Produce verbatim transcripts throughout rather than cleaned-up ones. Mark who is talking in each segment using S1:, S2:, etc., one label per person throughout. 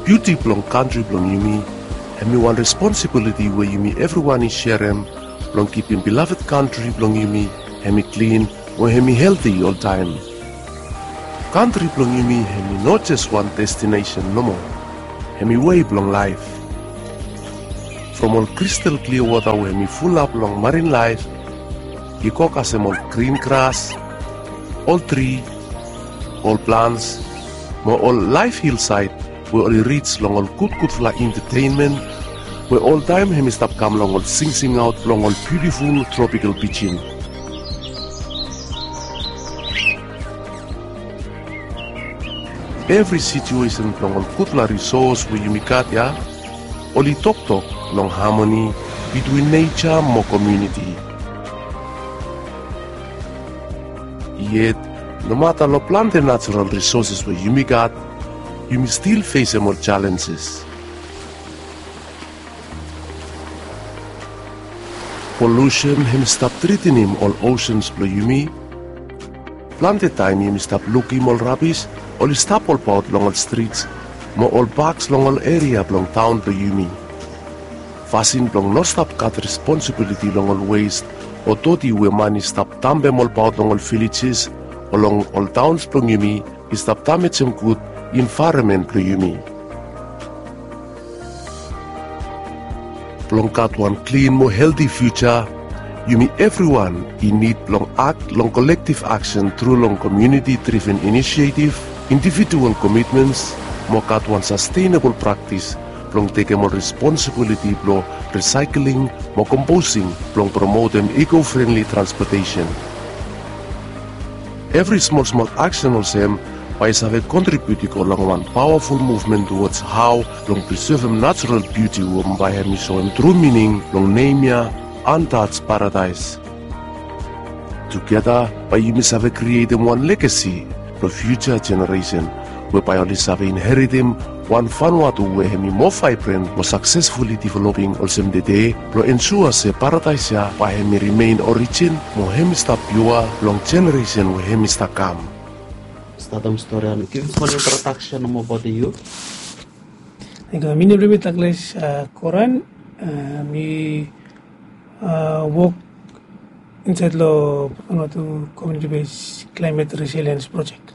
S1: beauty belong country belong yumi, and me one responsibility where yumi everyone is sharing belong keeping beloved country belong yumi, and me clean or me healthy all time. Country belong yumi, and me not just one destination no more, and me way belong life. From all crystal clear water where me full up long marine life, you cook as all green grass, all tree, all plants, more all life hillside, where all reach long all good good fly entertainment, where all time him stop come long all sing sing out long all beautiful tropical beaching. Every situation long all good la resource where you make at ya, only talk talk long harmony between nature and community. Yet, no matter no plant and natural resources where you may got, you may still face more challenges. Pollution him stop treating him all oceans blow you me. Planted time him stop looking all rubbish, all stop all pot long all streets, more all parks long all area belong town blow you me. Fasin belong no stop cut responsibility long all waste, or toti where money stop tambe all pot long all villages, along all towns belong you me, is stop damage some good environment belong you me. Long cut one clean, more healthy future, you mean everyone in need long act, long collective action through long community-driven initiative, individual commitments, more cut one sustainable practice, long take more responsibility, long recycling, more composing, long promote them eco-friendly transportation. Every small small action of them by have contributed along one powerful movement towards how long preserve natural beauty um by having so true meaning long name ya untouched paradise. Together by you must have created one legacy for future generation, whereby only have inherited one Vanuatu where hemi more vibrant, more successfully developing also the day, to ensure se paradise ya by hemi remain origin, more hemi sta pure long generation where hemi sta come.
S2: Statam story and give us one introduction about you.
S3: Thank you. Mini lebih takles Quran. Me work inside lo ano to community-based climate resilience project.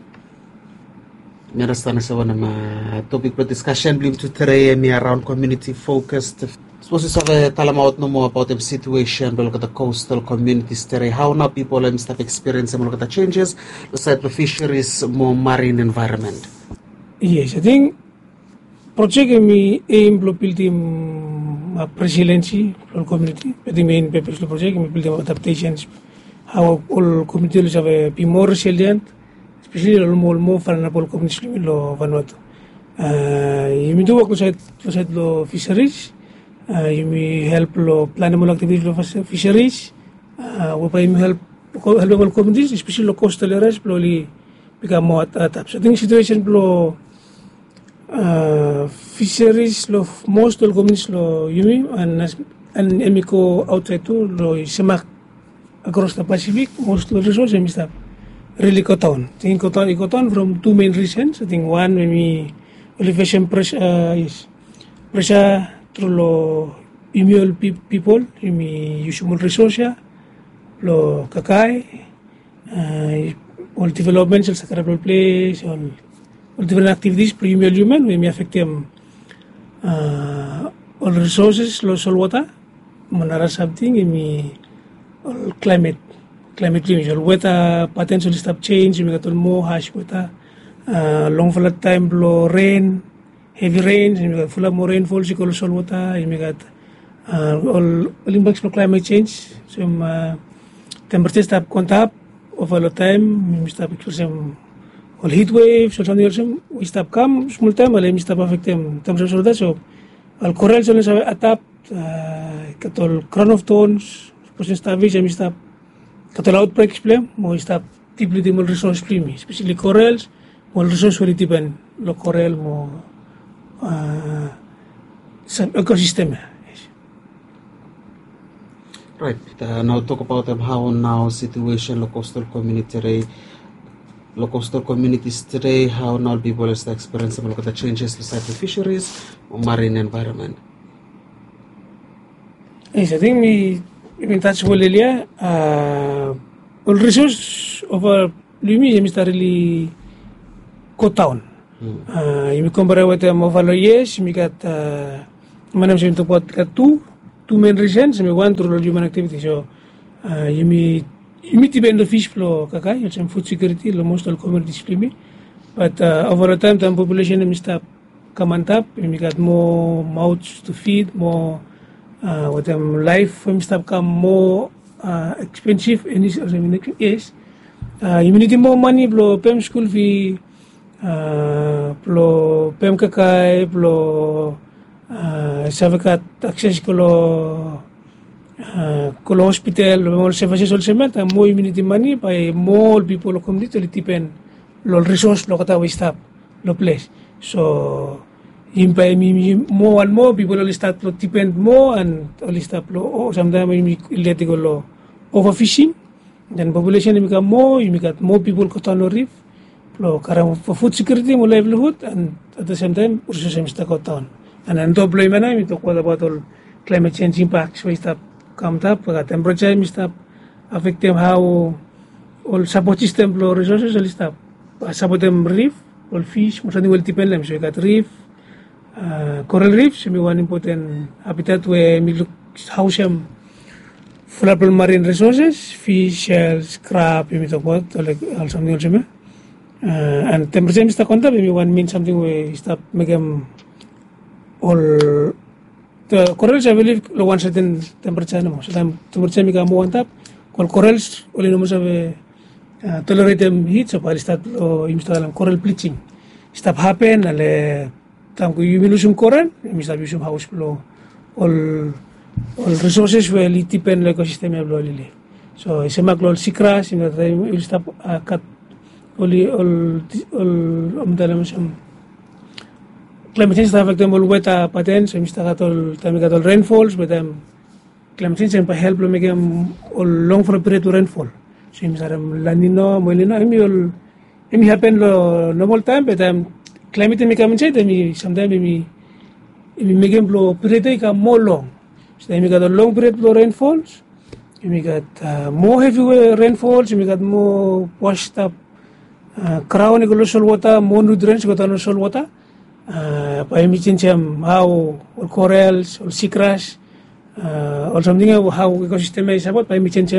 S2: Me understand sa one topic for discussion blim to today me around community focused. Suppose you have tell about no more about the situation, but look at the coastal communities today. How now people and stuff experience and look at the changes, beside the fisheries, more marine environment.
S3: Yes, I think project me aim to build him resiliency for community. But the main purpose of the project me build adaptations, how all communities have be more resilient, especially all more more vulnerable communities lo Vanuatu. Uh, you do work beside beside lo fisheries. Uh, you may help lo planable activities lo fisheries. Uh, whereby you help help all communities, especially lo coastal areas, probably become more adapted. So I think situation lo uh, fisheries lo most all communities lo yumi and and emiko outside too lo semak across the Pacific most of the resources we have really cut down. I think cut down, cut down from two main reasons. I think one when we elevation pressure uh, is pressure through lo immune people, imi usable resources, lo kakai, uh, all developments, all sacrable place, all, all different activities per immune human, we may affect them uh, all resources, lo sol water, manara something, imi all climate, climate change, all weather patterns will stop change, we got all more harsh weather, uh, long for that time, lo rain, heavy rains, we got full of more rainfall, we got sol water, we got uh, all, all impacts of climate change. So uh, temperature stop contact over the time, we stop some all heat waves or something else. We stop come small time, we stop affect them temperature that. So all corals on the adapt, got all crown of thorns, person stop which we stop got all outbreaks problem, we stop deeply the resource stream, especially corals, all resource will depend lo coral mo. Uh, some ecosystem. Yes.
S2: Right. Uh, now talk about um, how now situation the coastal community the coastal communities today, how now people is experiencing look at the changes inside the fisheries or marine environment?
S3: Yes, I think we even touch well earlier. Uh, all resource of our lumi is really go down. Uh, you compare with the over years, we got uh, management to put got two two main reasons. We one through human activity. So uh, you meet you meet the fish flow, kakai, it's some food security, almost all communities me. But uh, over the time, the population we start coming up. We got more mouths to feed, more. Uh, with them life we start become more uh, expensive in this yes uh, you need more money blo pem school fee uh, blo pem kakai blo uh, savekat access kolo uh, kolo hospital more services all cement and more immunity money by more people lo community to depend lo resource lo kata we stop lo place so Impay mi more and more people only start to depend more and only start to oh sometimes we let go lo overfishing then population become more you got more people got on the reef lo karam for food security more livelihood and at the same time resources got down and then double mana we talk about all climate change impacts we start come up got temperature we start affect them how all support system lo resources only start support them reef all fish most will depend them so you got reef Uh, coral reefs may one important habitat where we look how some valuable marine resources, fish, shells, crab, we talk about like all something else. Uh, and temperature is the concept. We want mean something we stop making all the corals. I believe low one certain temperature. No, so temperature make more on top. All corals only no have uh, tolerate them heat. So I start uh, install coral bleaching. Stop happen. Ale Tam you will use coral, we start using house flow, all all resources will depend on ecosystem of lily. So it's a macro seagrass, in the time will stop uh, cut all all all um the climate change affect them all weather patterns, so we start all time got all rainfalls, but um climate change can help to make them all long for a period to rainfall. So we start La Nina, Molina, it will it happen normal time, but um climate may come inside me sometimes me me make them blow period come more long so then we got a long period of rainfalls we got uh, more heavy rainfalls we got more washed up uh, crown equal water more nutrients got on soil water uh, by me change how or corals or seagrass uh, or something how ecosystem is about by me change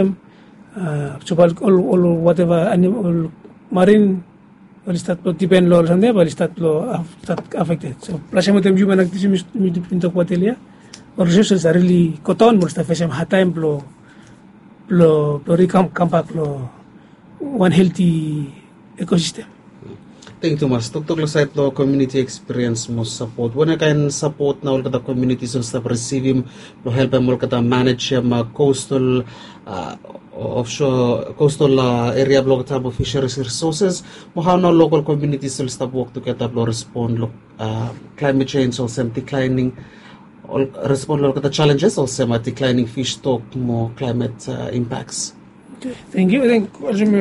S3: uh, so all, all whatever animal marine will start to depend on something, will start to start affected. So, plus mo tayo human activity mi pinto ko atelia, or resources are really cotton, mo sta fashion hatim plo plo plo recam campak plo one healthy ecosystem.
S2: Thank you, Thomas. Tuktok side lo community experience mo support. When I can support na all kata communities so start receiving lo help mo kata manage ma coastal uh, offshore coastal uh, area block type of fisheries resources. Mo how now local communities will start work together to respond lo uh, climate change also declining all respond lo kata challenges also ma declining fish stock mo climate uh, impacts.
S3: Okay, thank you. I think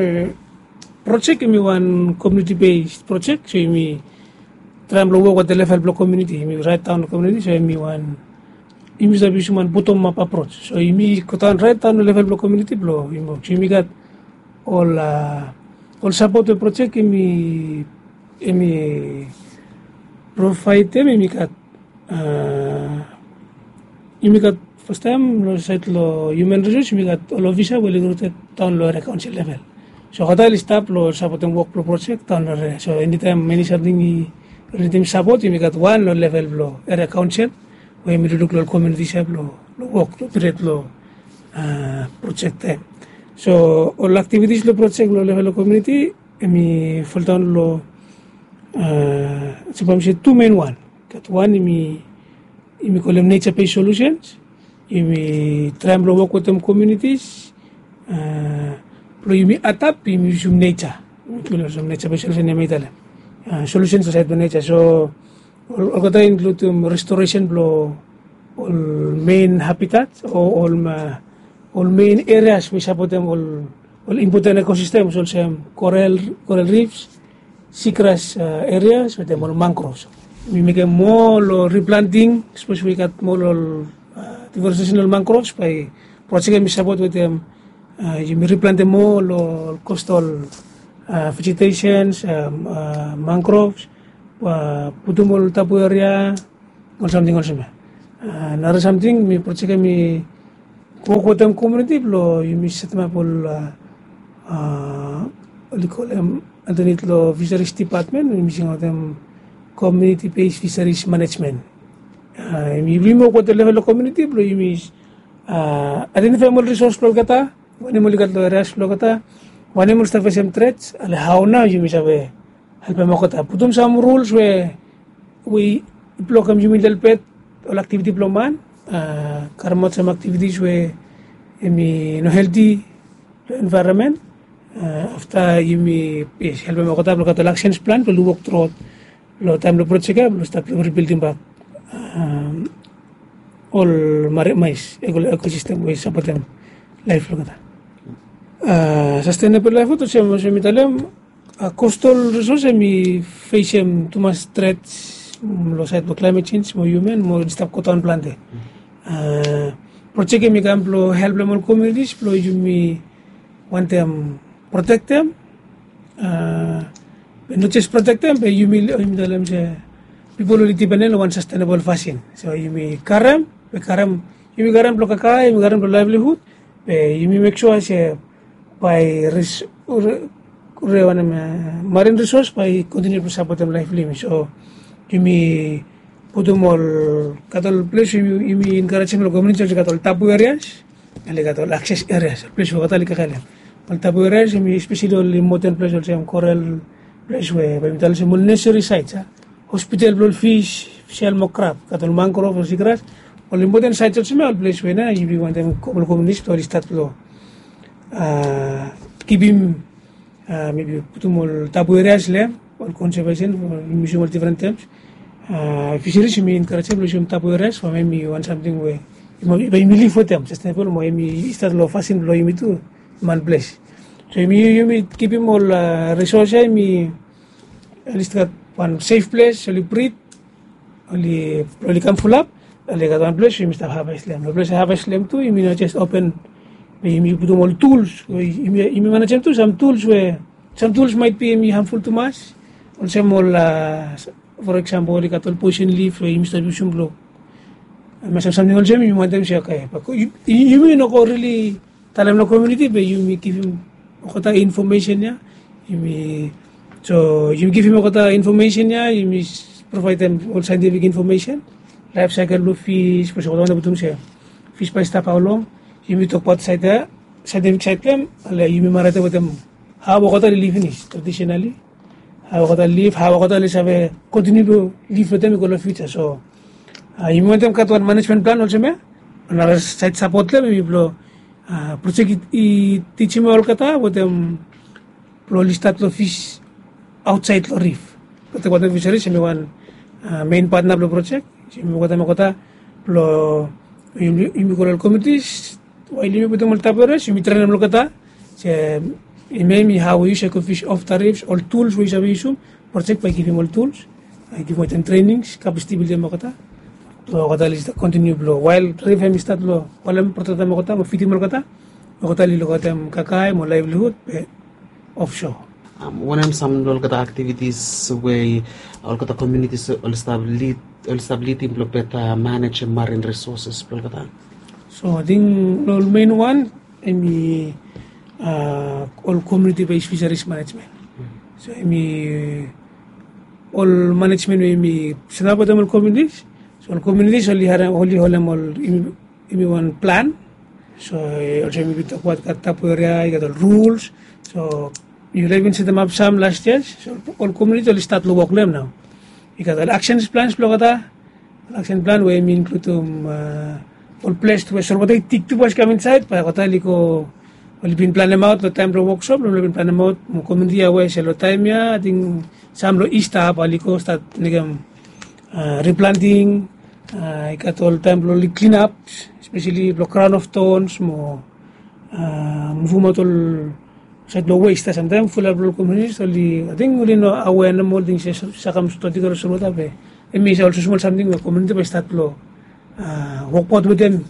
S3: project mi one community based project so mi try to work with the level block community mi right down community so mi one imi sabi suman bottom up approach so imi kotan right down level block community blow imo so mi got all uh, all support the project imi imi provide them imi got uh, imi got first time lo site lo human resource imi got all officer will go to town lo council level. So hotel staff lo support ang work pro project town lo so anytime many something redeem support we got one lo level lo area council we mi look lo community sab lo lo work lo create lo uh, project time so all activities lo project lo level lo community mi full town lo uh, so pam two main one got one mi mi column nature based solutions mi try lo work with them communities uh, Lo yumi atap yumi yum nature, yumi yum nature based solution yumi tala. Solutions sa side nature. So, all kata include restoration blo all main habitats or all ma all main areas we support them all well, important ecosystems also coral coral reefs, seagrass uh, areas with them mangroves. We make a more replanting, especially got more uh, deforestation mangroves by project we support with them. Uh, you replant them more coastal uh, vegetations, um, uh, mangroves, uh, putumol tapu area, or something also. Uh, another something we project me work with them community, lo you miss set up all uh, uh, what do you call them underneath the fisheries department, we missing out them community-based fisheries management. Uh, we work with the level of community, lo you miss uh, identify more resource lo kata, one more ligat lo areas lo kata, one more stuff some threats, and how now you miss away help them kata. Put some rules where we block them you middle pet all activity plan, uh, karmot some activities where you no healthy environment. Uh, after you may yes, help them kata block the actions plan to work through lo time lo project lo start rebuilding back um, all mais ecosystem we support them life lo kata. Uh, sustainable life to say mo mitalem uh, coastal resources mi face them too much threats lo side of climate change mo human mo stop cotton plante uh, project mi camplo help them communities lo you me want them protect them uh, not just protect them but you me dalam say people who live in one sustainable fashion so you me karam be karam you me karam lo kakai you karam lo livelihood be you me make sure say by res marine resource by continue to support them livelihood so you me putumol katol place you you me encourage them community katol tapu areas and katol access areas place katol kakale al tapu areas you me especially mountain place also coral place where by mital some necessary sites ah hospital blood fish shell mo crab katol mangrove or seagrass all important sites also all place where na you want them community to start lo uh keep him uh, maybe putumol tapu areas le or conservation for different terms. Uh, fisheries, you encourage them to tapu areas for me. You want something where you may live for them. Sustainable, mo me start lo fashion lo you to man place. So me you me keep him all uh, resources. Me at least got one safe place. Only breed, only only come full up. Only got one place. You must have harvest them. The place harvest them too. You mean not just open. You put all tools. You you manage them too. Some tools where some tools might be harmful to us. Also more, uh, for example, like a poison leaf, you must use some blow. And something also you want them to say, okay, you you may not really tell them no community, but you may give him information, yeah. You may so you give him information, yeah. You may provide them all scientific information, life cycle of fish, for example, what say, fish by step how long. You may talk about side there, scientific side them, you may marry with them how what they live in traditionally. How they live, how they live, continue to live with them in the future. So, uh, you want them to one management plan also, me? Another side support them, we blow, uh, project I teach me all kata, with them, blow list out the fish outside the reef. But the water fisheries, me one uh, main partner of the project, me what them kata, blow, you you call communities, while you put them all taperas, you train them kata, say, maybe how we use a fish off the reefs, all tools we use, project by giving all tools, I give them trainings, capacity building makata, to makata is continue blow. While reef hem start blow, while I'm protect them makata, mo feeding makata, makata li lokata mo kakai, mo livelihood, offshore.
S2: Um, one of some local activities where all the communities all stability, all stability implement manage marine resources.
S3: So I think the main one, I mean. Uh, all community-based fisheries management. Mm-hmm. So, I mean, all management we me sinabi them all communities. So, all communities only have only hold them all in, in one plan. So, also we talk about tapu area, you got all rules. So, you even set them up some last year. So, all communities only start to work them now. You got all actions plans, blogata. Action plan where we include um, uh, all placed where so what I tick to was come inside. Pa kota liko Well, been plan them out, the time for workshop, we've been plan them out, mo community away, shallow time ya, I think some lo ista, paliko, start nigam uh, replanting, uh, got all time lo clean up, especially lo crown of thorns, mo uh, move out all sa no waste sometimes full of community so li I think uli no aware na mo ding sa sakam study ko sa luta be it means also small something the community by start lo uh, work out with them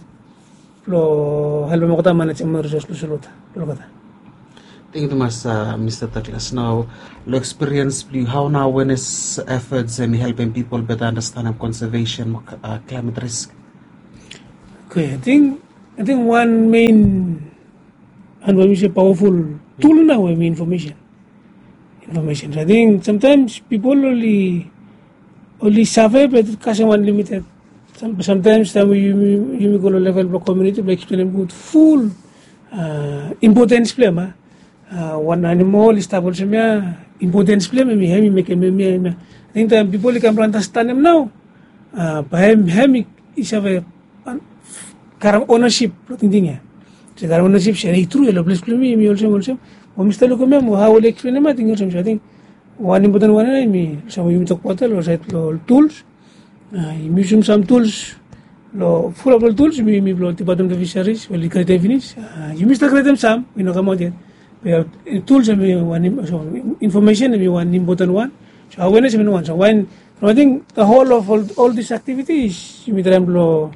S3: lo help mo kata manage mo resource lo sa luta lo kata.
S2: Thank you so much, uh, Mister Douglas. Now, lo experience how now awareness efforts and helping people better understand conservation, uh, climate risk.
S3: Okay, I think I think one main and when we say powerful tool now, I mean information. Information. I think sometimes people only only survey, but kasi one limited. Some, sometimes time you you go to level of community, like explain them good full uh, importance play ma. Uh, one animal is stable semia importance play me hemi make me me. I think that people can understand them now. Uh, but hemi is have a karam ownership tingtingnya. Sekarang ownership share itu ya lo plus plus me me also also. Om istilah ko me mo how will explain me tinggal semua. I think one important one is me sama yung tok portal lo set lo tools. Uh, museum some tools lo full of tools me me lo tiba dum fisheries well create finish. Uh, you must create them some we no come out yet. But tools me one so information me one important one. So awareness me one. So when I think the whole of all, all these activities you me try lo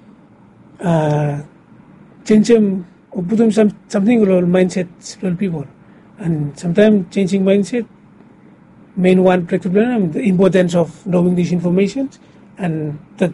S3: uh, change them or put them some something or mindset for people and sometimes changing mindset main one practical the importance of knowing these information and that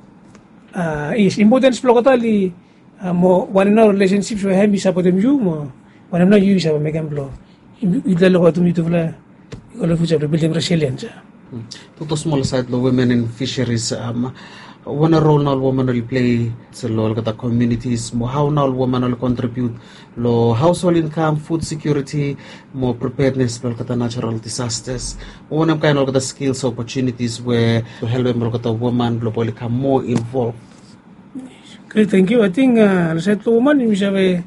S3: uh, is importance for totally uh, mo one in our relationships we have is about them you mo one of you is about make them blow you tell what to me to fly you go to future building resilience.
S2: To the small side the women in fisheries um one role now women will play so lo kata communities mo how now women will contribute lo household income food security more preparedness lo kata natural disasters one of kind of the skills opportunities where to help them lo kata women lo become more involved.
S3: Okay, thank you. I think uh said to woman you sabe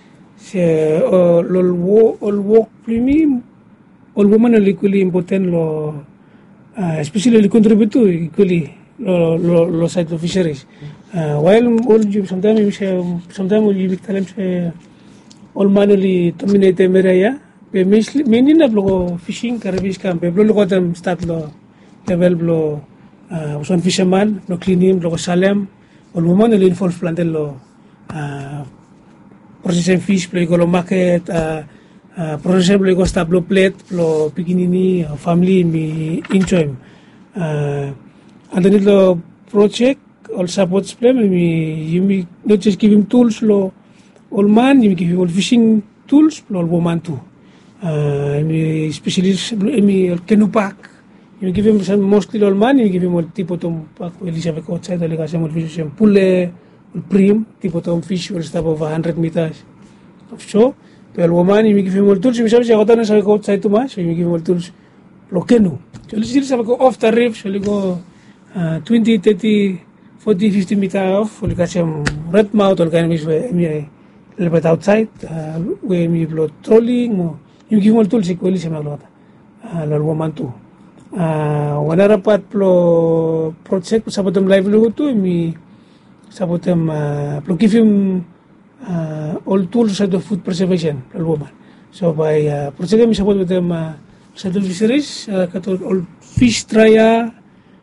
S3: se lo all work primi all women are equally important lo uh, especially contribute to equally lo lo lo side of fisheries. Uh, while all you sometimes you say sometimes you tell them say all manually dominate area, but mainly na lo fishing carabis camp, but lo ko tam start lo level lo uh, usan fisherman lo cleaning lo salem, all woman lo involve plantel lo uh, processing fish lo go lo market uh, uh, processing lo go start lo plate lo pikinini family mi enjoy. Uh, And then the project all supports play me you not just give him tools lo all man you give him all fishing tools lo all woman too. Uh, me especially me canoe pack you give him some mostly all man you give him all tipo tom pack Elizabeth outside all like some fish some pulle prim tipo tom fish will stop over one hundred meters so the woman you give him all tools you sabi siya kota na sa outside too much so you give him all tools lo canoe so let's say go off the reef so go Uh, twenty, thirty, forty, fifty meter off, we got some red mouth or kind of way, a little bit outside, uh, where we blow trolling, or you give one tools equally similar, uh, or woman too. Uh, one other part blow project, support them livelihood too, me support them, uh, give him uh, all tools of the food preservation, or woman. So by uh, project, we support with them, uh, set of fisheries, uh, all fish dryer,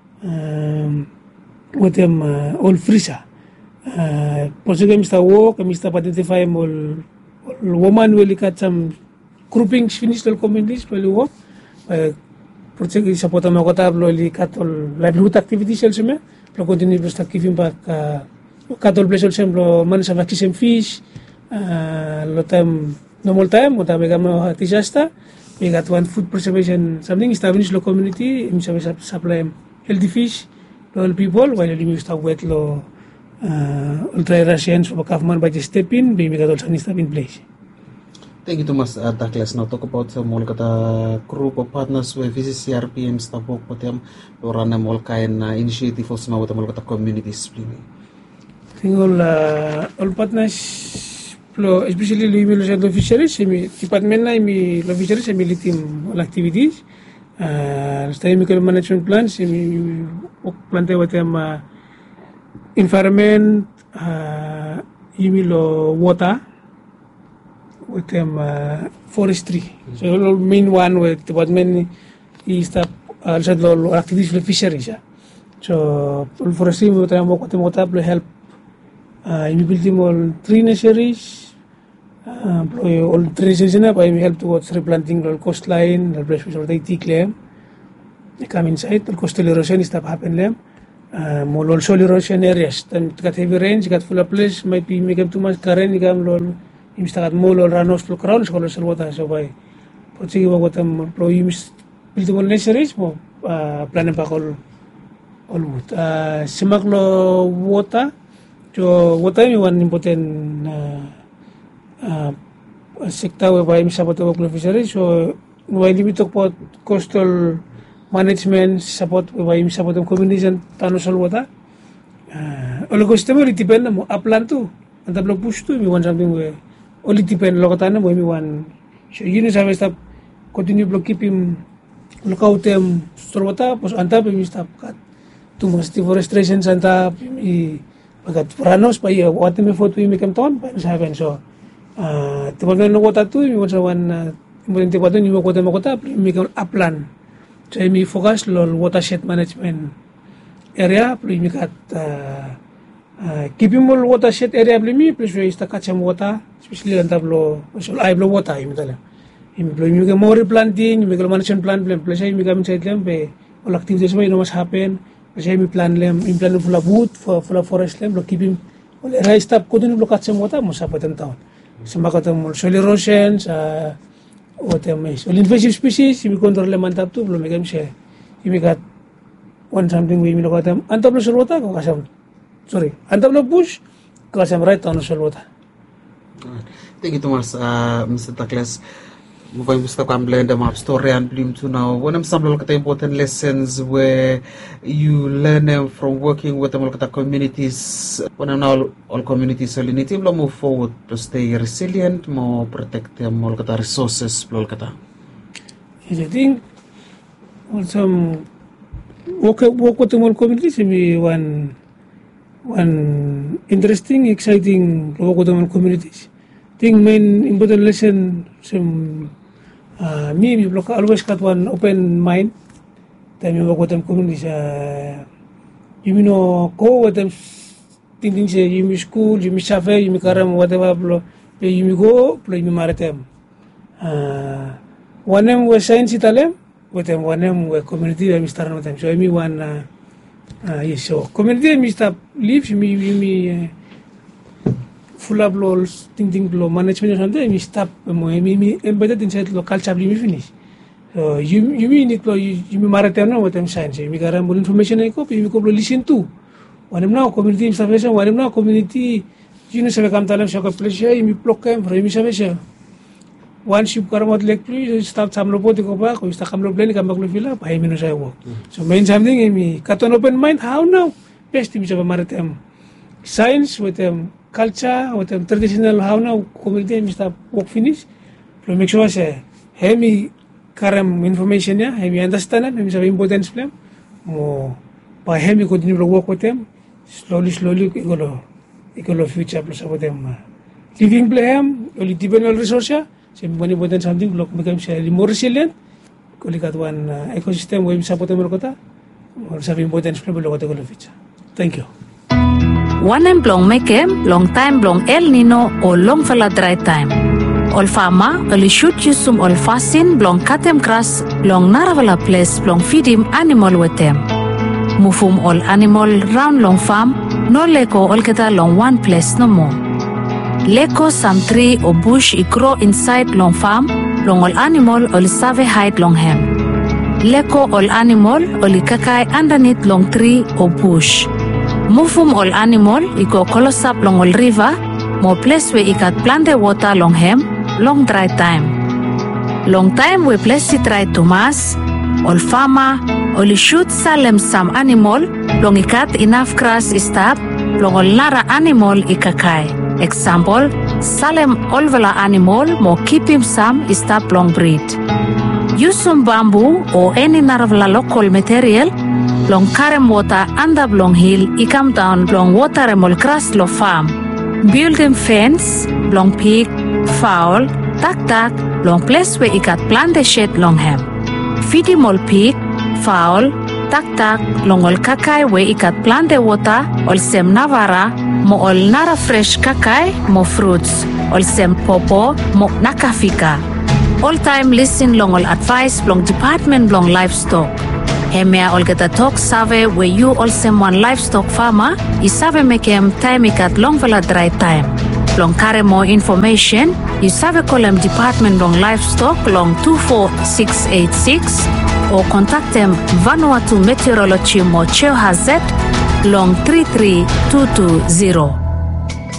S3: Um, with them uh, all freezer. Uh, possibly Mister Walk, Mister identify all, all woman will cut some groupings finished all communities will work. Uh, project is support them got up will cut all livelihood activities also me. Lo continue to start giving back uh, cut all place also lo man sa vaccine fish. Uh, lo time normal time mo tabi kamo disaster. We got one food preservation something established lo community im supply healthy fish to all people while we start wet lo uh, ultra Russians for government by just step in we got also step in place.
S2: Thank you Thomas uh, Douglas. Now talk about the mall kata group of partners with V C C R P M staff work with them to run a mall kind uh, initiative for some of the mall kata communities.
S3: I think all uh, all partners lo especially lo email sa fisheries mi department na mi lo fisheries mi team all activities. Uh, chemical management plans, we planted with them uh, environment, uh, water, with them uh, forestry. Mm-hmm. So the main one with department is the also the activities for fisheries. Yeah? So forestry we try mo kote mo tap help uh, we build them all tree nurseries. Uh, all tree nurseries na pa we help towards replanting the coastline, the place where they take them. They come inside. The coastal erosion is that happen them. Uh, more also erosion areas. Then got heavy rains, got full of place. Might be make too much current. Got lol. Imstagat mo lol ranos full crowds. Kalau selwata so by. Pocigi wa gotam pro ims building nurseries mo planen pa kol all wood. Simak lo water. So water is one important uh, uh, sector where we support the fisheries. So while we talk about coastal management support where we support the communities and tanusal water, all coastal really depend on upland too. And the push too, we want something where only depend lokatana where we want. So you know, we stop continue block keeping lookout them store water. Pos antap we stop cut too much deforestation antap we bagat ranos pa iya water me photo we make them ton pa happen so. Uh, Tepatnya no water too, we want one. Kemudian tepatnya ni mo kota mo kota, we make upland. So we focus on watershed management area, we make at uh, uh, keeping more watershed area, we plus we ista catch water, especially on tablo, so I blow water, we tell them. We make more replanting, we make management plan, plus we make inside them, we all activities we know must happen. Plus we plan them, we plan full of wood, full of forest them, we keep him. All area stop, couldn't block catch water, must happen in town. Semakat soil erosion, uh, what else? All invasive species, we control them on top too. Belum macam saya, we got one something we look at them. Antap lo solwata, kau kasam, sorry, antap lo bush, kau kasam right on solwata.
S2: Thank you, Thomas. Uh, Mister Douglas. Muvay musta ko ang blend ang mga story and blim to now. One of some local important lessons where you learn them from working with the local communities. One of now all communities so need to move forward to stay resilient, more protect them local resources local.
S3: I think also work work with the local communities is one one interesting, exciting work with the local communities. I think main important lesson some. Uh, me, we always got one open mind. Then we work with them communities. Uh, you know, go with them thinking say you may school, you may suffer, you may karam, whatever. Blo, you may go, blo, you may marry them. Uh, one them was science italem, with them one them were community. We start with them. So I mean one. Uh, uh, yes, so community we start live. You may, you may. Uh, full of laws, thinking law management or something, we stop, we embedded inside local culture, we finish. So you you mean it, you you maritime now what I'm saying. We got more information I copy, we could listen to. When I'm now community installation, when I'm now community, you know, so we come to them, so I pleasure, we block them for emission. Once you come out like please, start some robot to go back, we start come plane, come back to fill up, I mean, I work. So main something, we cut an open mind, how now? Best in a maritime science with them. Culture, what um, traditional how now community must work finish. So make sure say, hey me karam information ya, hey me understand it, hey me have importance plan. Mo, by hey me continue to work with them. Slowly, slowly, ikolo, ikolo future plus about them. Living plan, only depend on resources. So when important something, look become say more resilient. Kuli kat one uh, ecosystem where we support them kota. Or have importance plan below the future. Thank you.
S4: One em blong mekem, long time blong El Nino o long fala dry time. Ol fama, oli shoot yusum ol fasin blong katem kras, long naravala place blong feedim animal wetem. Mufum ol animal round long farm, no leko ol keta long one place no more. Leko some tree or bush I grow inside long farm, long ol animal ol save hide long hem. Leko ol animal ol kakai underneath long tree or bush. Mufum all animal, iko kolosap long all river, mo place we ikat plant the water long hem, long dry time. Long time we place it dry to mass, all farmer, only shoot salem some animal, long ikat enough grass stop, long all nara animal ikakai. Example, salem all vela animal, mo keep him some stop long breed. Use some bamboo or any naravla local material, long karem water under long hill, I come down long water emol grass lo farm. Build them fence, long pig, fowl, tak-tak, long place where ikat plant the shed long hem. Fidi mol pig, fowl, tak-tak, long ol kakai where ikat plant the water, ol sem navara, mo ol nara fresh kakai, mo fruits, ol sem popo, mo nakafika. All time listen long ol advice long Department long Livestock. Hemea ol geta talk save where you all sem one livestock farmer, I save mekem time ikat long vala dry time. Long carry more information, you save call them Department long Livestock long two four six eight six or contact them Vanuatu Meteorology mo Cheo Hazet long three three two two zero.